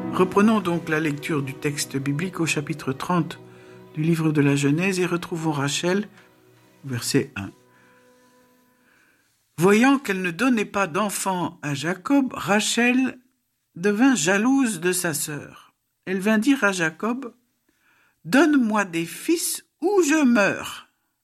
Reprenons donc la lecture du texte biblique au chapitre 30 du livre de la Genèse et retrouvons Rachel, verset 1. Voyant qu'elle ne donnait pas d'enfant à Jacob, Rachel devint jalouse de sa sœur. Elle vint dire à Jacob, « Donne-moi des fils ou je meurs. »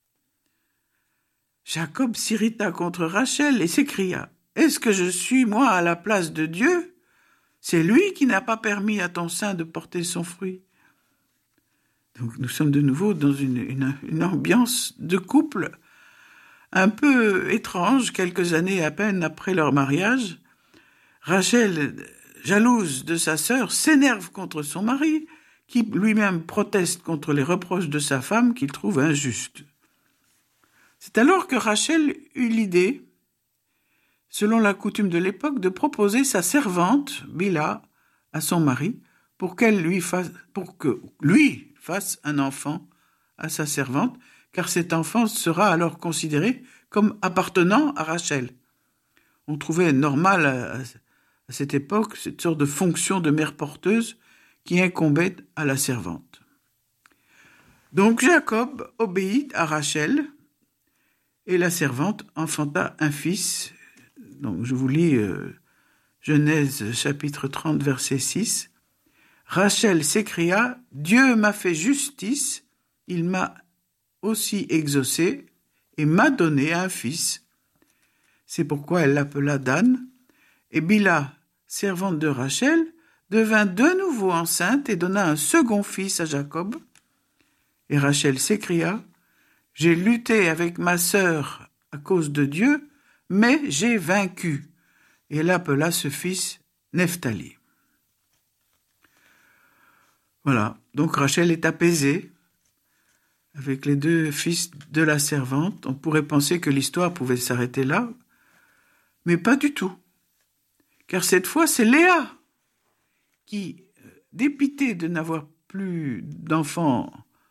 Jacob s'irrita contre Rachel et s'écria, « Est-ce que je suis, moi, à la place de Dieu ? C'est lui qui n'a pas permis à ton sein de porter son fruit. » Donc nous sommes de nouveau dans une ambiance de couple un peu étrange, quelques années à peine après leur mariage. Rachel, jalouse de sa sœur, s'énerve contre son mari, qui lui-même proteste contre les reproches de sa femme qu'il trouve injustes. C'est alors que Rachel eut l'idée, selon la coutume de l'époque, de proposer sa servante, Bila, à son mari, pour que lui fasse un enfant à sa servante, car cet enfant sera alors considéré comme appartenant à Rachel. On trouvait normal à cette époque cette sorte de fonction de mère porteuse qui incombait à la servante. Donc Jacob obéit à Rachel et la servante enfanta un fils. Donc je vous lis Genèse chapitre 30 verset 6. Rachel s'écria, « Dieu m'a fait justice, il m'a aussi exaucé et m'a donné un fils. » C'est pourquoi elle l'appela Dan. Et Bila, servante de Rachel, devint de nouveau enceinte et donna un second fils à Jacob. Et Rachel s'écria, « J'ai lutté avec ma sœur à cause de Dieu, mais j'ai vaincu. » Et elle appela ce fils Nephtali. Voilà, donc Rachel est apaisée avec les deux fils de la servante. On pourrait penser que l'histoire pouvait s'arrêter là, mais pas du tout. Car cette fois, c'est Léa qui, dépitée de n'avoir plus d'enfants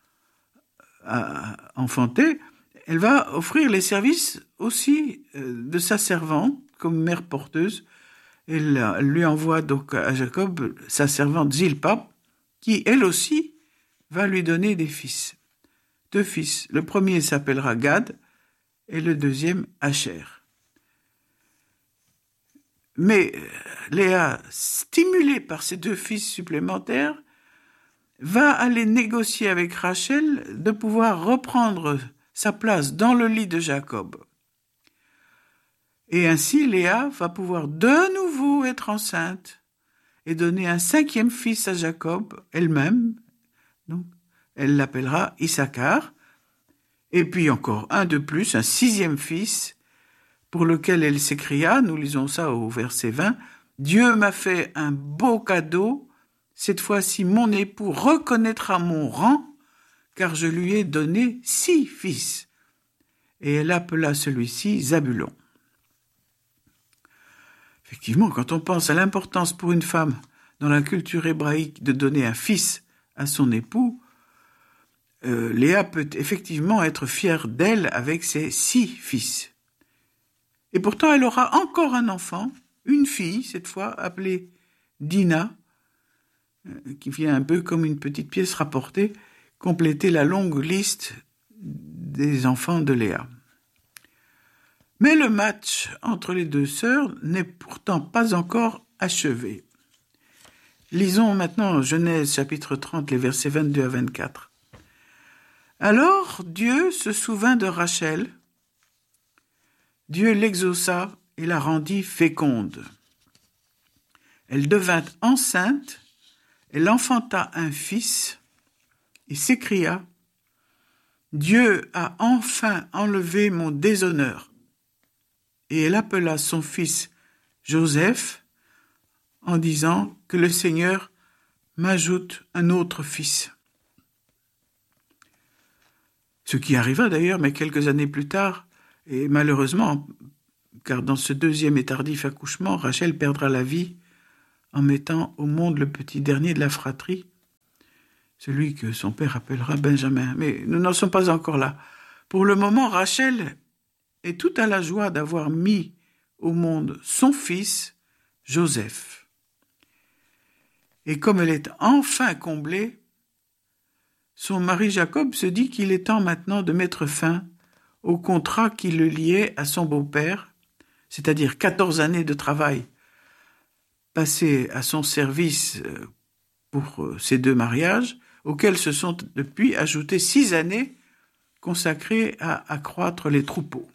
à enfanter, elle va offrir les services aussi de sa servante comme mère porteuse. Elle lui envoie donc à Jacob sa servante Zilpa, qui elle aussi va lui donner des fils. 2 fils. Le premier s'appellera Gad et le deuxième Asher. Mais Léa, stimulée par ces 2 fils supplémentaires, va aller négocier avec Rachel de pouvoir reprendre sa place dans le lit de Jacob. Et ainsi, Léa va pouvoir de nouveau être enceinte et donner un 5e fils à Jacob, elle-même. Donc, elle l'appellera Issachar. Et puis encore un de plus, un 6e fils, pour lequel elle s'écria, nous lisons ça au verset 20, « Dieu m'a fait un beau cadeau, cette fois-ci mon époux reconnaîtra mon rang, car je lui ai donné 6 fils. » Et elle appela celui-ci Zabulon. Effectivement, quand on pense à l'importance pour une femme dans la culture hébraïque de donner un fils à son époux, Léa peut effectivement être fière d'elle avec ses 6 fils. Et pourtant, elle aura encore un enfant, une fille, cette fois, appelée Dina, qui vient un peu comme une petite pièce rapportée, compléter la longue liste des enfants de Léa. Mais le match entre les 2 sœurs n'est pourtant pas encore achevé. Lisons maintenant Genèse chapitre 30, les versets 22 à 24. Alors Dieu se souvint de Rachel. Dieu l'exauça et la rendit féconde. Elle devint enceinte, elle enfanta un fils et s'écria, « Dieu a enfin enlevé mon déshonneur. » Et elle appela son fils Joseph en disant que le Seigneur m'ajoute un autre fils. Ce qui arriva d'ailleurs, mais quelques années plus tard, et malheureusement, car dans ce 2e et tardif accouchement, Rachel perdra la vie en mettant au monde le petit dernier de la fratrie, celui que son père appellera Benjamin. Mais nous n'en sommes pas encore là. Pour le moment, Rachel est tout à la joie d'avoir mis au monde son fils, Joseph. Et comme elle est enfin comblée, son mari Jacob se dit qu'il est temps maintenant de mettre fin au contrat qui le liait à son beau-père, c'est-à-dire 14 années de travail passées à son service pour ces 2 mariages, auxquels se sont depuis ajoutées 6 années consacrées à accroître les troupeaux.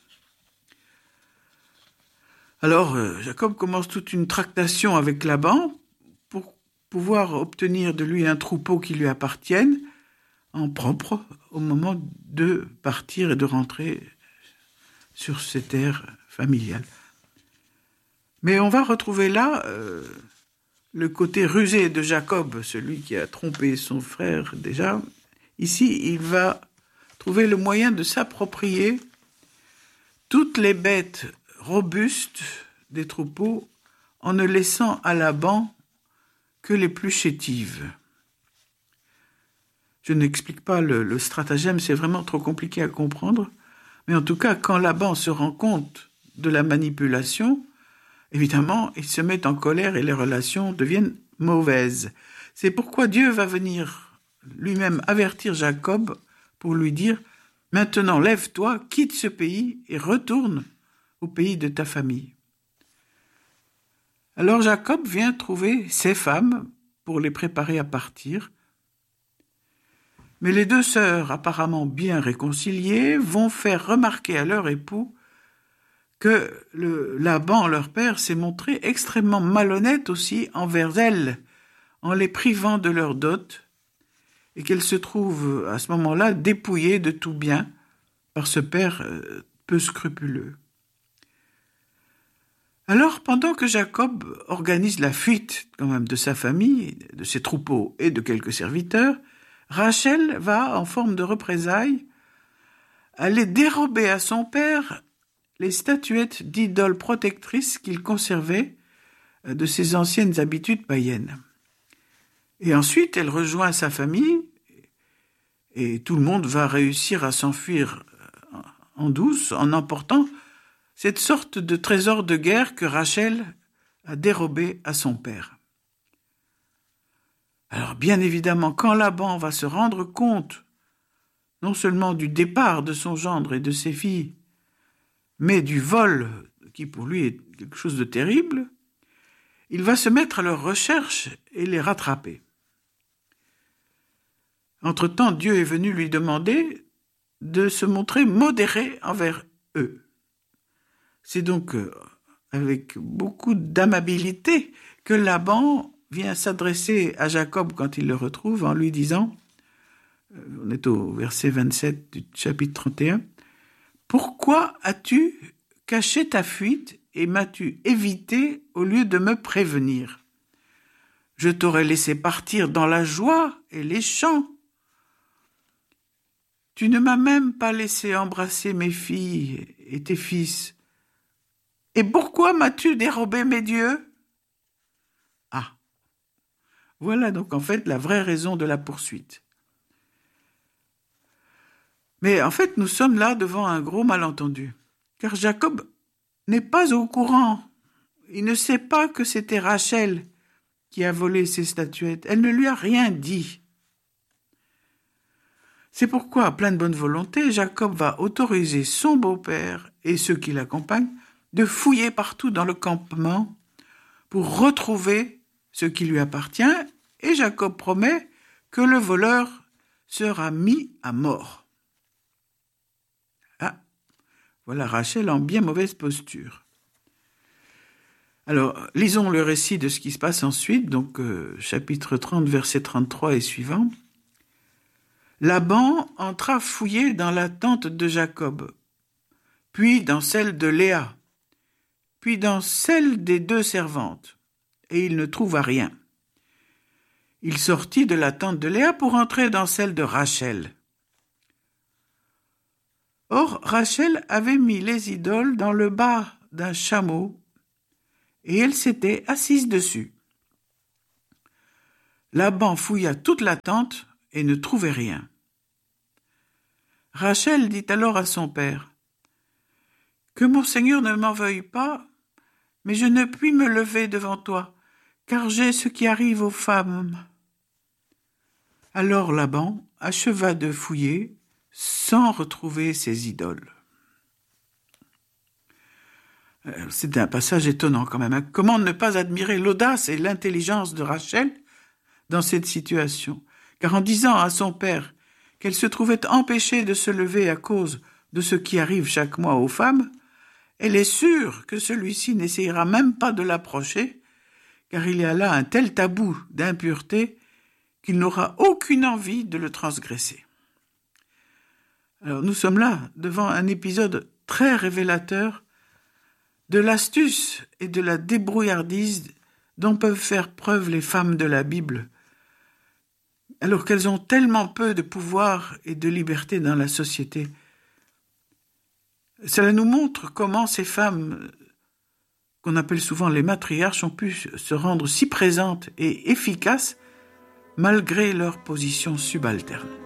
Alors, Jacob commence toute une tractation avec Laban pour pouvoir obtenir de lui un troupeau qui lui appartienne en propre au moment de partir et de rentrer sur ses terres familiales. Mais on va retrouver là le côté rusé de Jacob, celui qui a trompé son frère déjà. Ici, il va trouver le moyen de s'approprier toutes les bêtes robustes des troupeaux en ne laissant à Laban que les plus chétives. Je n'explique pas le stratagème, c'est vraiment trop compliqué à comprendre. Mais en tout cas, quand Laban se rend compte de la manipulation, évidemment, il se met en colère et les relations deviennent mauvaises. C'est pourquoi Dieu va venir lui-même avertir Jacob pour lui dire « Maintenant, lève-toi, quitte ce pays et retourne au pays de ta famille. » Alors Jacob vient trouver ses femmes pour les préparer à partir. Mais les 2 sœurs, apparemment bien réconciliées, vont faire remarquer à leur époux que Laban, leur père, s'est montré extrêmement malhonnête aussi envers elles, en les privant de leur dot, et qu'elles se trouvent à ce moment-là dépouillées de tout bien par ce père peu scrupuleux. Alors, pendant que Jacob organise la fuite quand même de sa famille, de ses troupeaux et de quelques serviteurs, Rachel va, en forme de représailles, aller dérober à son père les statuettes d'idoles protectrices qu'il conservait de ses anciennes habitudes païennes. Et ensuite, elle rejoint sa famille et tout le monde va réussir à s'enfuir en douce en emportant cette sorte de trésor de guerre que Rachel a dérobé à son père. Alors bien évidemment, quand Laban va se rendre compte non seulement du départ de son gendre et de ses filles, mais du vol, qui pour lui est quelque chose de terrible, il va se mettre à leur recherche et les rattraper. Entre-temps, Dieu est venu lui demander de se montrer modéré envers eux. C'est donc avec beaucoup d'amabilité que Laban vient s'adresser à Jacob quand il le retrouve en lui disant, on est au verset 27 du chapitre 31, « Pourquoi as-tu caché ta fuite et m'as-tu évité au lieu de me prévenir ? Je t'aurais laissé partir dans la joie et les chants. Tu ne m'as même pas laissé embrasser mes filles et tes fils. Et pourquoi m'as-tu dérobé mes dieux ? » Ah, voilà donc en fait la vraie raison de la poursuite. Mais en fait, nous sommes là devant un gros malentendu, car Jacob n'est pas au courant. Il ne sait pas que c'était Rachel qui a volé ces statuettes. Elle ne lui a rien dit. C'est pourquoi, plein de bonne volonté, Jacob va autoriser son beau-père et ceux qui l'accompagnent de fouiller partout dans le campement pour retrouver ce qui lui appartient, et Jacob promet que le voleur sera mis à mort. Ah, voilà Rachel en bien mauvaise posture. Alors, lisons le récit de ce qui se passe ensuite, donc chapitre 30, verset 33 et suivant. Laban entra fouiller dans la tente de Jacob, puis dans celle de Léa, puis dans celle des 2 servantes, et il ne trouva rien. Il sortit de la tente de Léa pour entrer dans celle de Rachel. Or, Rachel avait mis les idoles dans le bas d'un chameau, et elle s'était assise dessus. Laban fouilla toute la tente et ne trouvait rien. Rachel dit alors à son père, « Que mon Seigneur ne m'en veuille pas, mais je ne puis me lever devant toi, car j'ai ce qui arrive aux femmes. » Alors Laban acheva de fouiller sans retrouver ses idoles. C'est un passage étonnant quand même. Comment ne pas admirer l'audace et l'intelligence de Rachel dans cette situation? Car en disant à son père qu'elle se trouvait empêchée de se lever à cause de ce qui arrive chaque mois aux femmes, elle est sûre que celui-ci n'essayera même pas de l'approcher, car il y a là un tel tabou d'impureté qu'il n'aura aucune envie de le transgresser. Alors nous sommes là devant un épisode très révélateur de l'astuce et de la débrouillardise dont peuvent faire preuve les femmes de la Bible, alors qu'elles ont tellement peu de pouvoir et de liberté dans la société. Cela nous montre comment ces femmes, qu'on appelle souvent les matriarches, ont pu se rendre si présentes et efficaces malgré leur position subalterne.